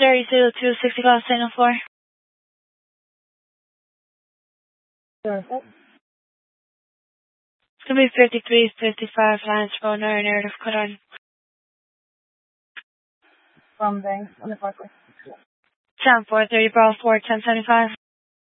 32 to 60 class signal 4. Sure. It's going to be 53, 55 lines for narrative cut on. From banks on the parkway. Sound 430 Bravo 4, 1075.